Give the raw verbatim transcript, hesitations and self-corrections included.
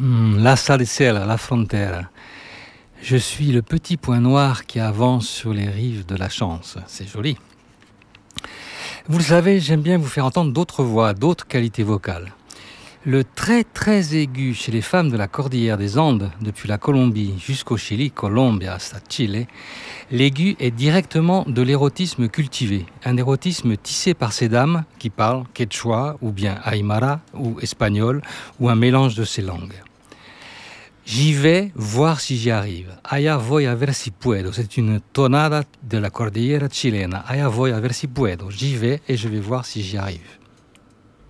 Hmm, la salsera, la frontière. Je suis le petit point noir qui avance sur les rives de la chance. C'est joli. Vous le savez, j'aime bien vous faire entendre d'autres voix, d'autres qualités vocales. Le très très aigu chez les femmes de la cordillère des Andes, depuis la Colombie jusqu'au Chili, Colombia hasta Chile, l'aigu est directement de l'érotisme cultivé, un érotisme tissé par ces dames qui parlent quechua ou bien aymara ou espagnol ou un mélange de ces langues. J'y vais voir si j'y arrive. Allá voy a ver si puedo. C'est une tonada de la cordillera chilena. Allá voy a ver si puedo. J'y vais et je vais voir si j'y arrive.